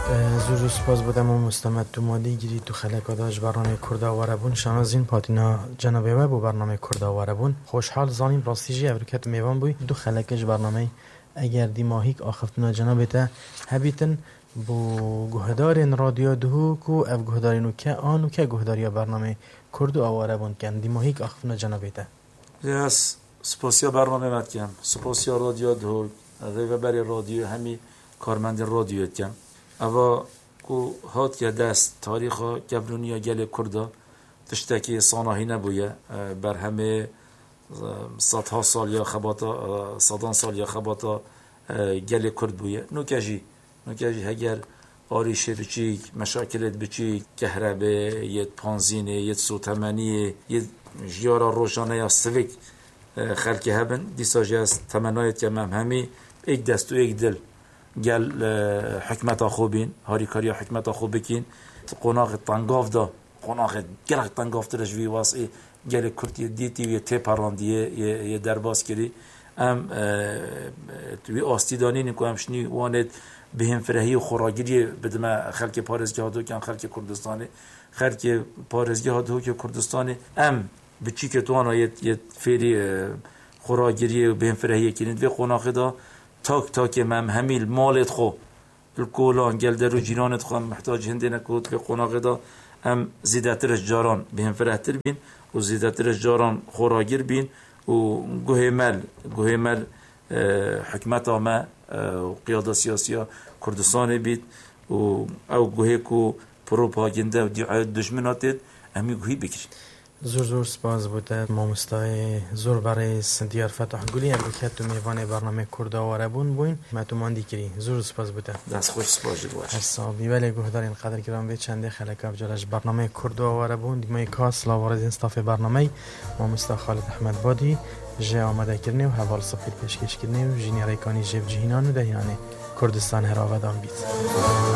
زور سپاس بودم و مستمد تو مالی گیری تو خلق داشت برنامه کردا و عربون شانازین پاتینا جنابه و بو برنامه کردا و عربون خوشحال زانیم راستیجی افریکت میوان بوی دو خلقش برنامه اگر دی ماهیک آخفتنا جنابه تا هبیتن بو گهدارین رادیو دهو کو اف گهدارینو که آنو که گهداریا برنامه کرد و عربون کن دی ماهیک آخفتنا جنابه تا یس سپاسیا برنامه مد کن سپاسیا رادیو دهو ریوبری رادیو همی کارمند رادیو کن اوا کو هات که دست تاریخ گبرونیا گل کردا تشتکی صانعی نبویه بر همه صدها سال یا خباتا صدان سال یا خباتا گل کرد بویه نوکجی هگر آریشه بچیک مشاکلت بچیک کهربه یه پانزینه یه سوتمنیه یه جیارا روشانه یا سویک خلقی هبن دیساجی از تمنایت که همی ایک دست و ایک دل گل حکمت خوبین هاری کاریا حکمت خوب بکین قناق تنگاف دا قناق گلک تنگاف درش وی واسه گل کرتی دیتی وی تپاراندیه یه درباز کری ام توی آستیدانی نکوام شنی واند بهم فرهی و خوراگیری بدم خلک پارزگاه دو کن خلک کردستانی خلک پارزگاه دو که کردستانی ام بچی که تو آنها یه فری خوراگیری و بهم فرهی کنید وی قناق دا تاک مم همیل مالت خو الکولان گل در و جیرانت خو محتاج هنده نکود که قناق دا ام زیدترش جاران بهم فرهتر بین و زیدترش جاران خوراگیر بین و گوهمل حکمت آمه و قیاده سیاسی کردستان بید و او گوهی که پروپاگنده و دیعای دشمناتید امی گوهی بکرید زور سپاس بوده مامستای زور برای دیار فتح گلی امریکت تو میوان برنامه کردا و عربون بوین تو ماندی کری زور سپاس بوده دست خوش سپاس باش حسابی ولی گهدارین قدر کرام به چنده خلک افجارش برنامه کردا و عربون دیمای کاس لاوارز استاف برنامه مامستا خالد احمد بادی جه آمده کرنه و حوال صفیر پیشکش کرنه و جینی ریکانی جیب جهینان و دهیانه کردستان هراودان بید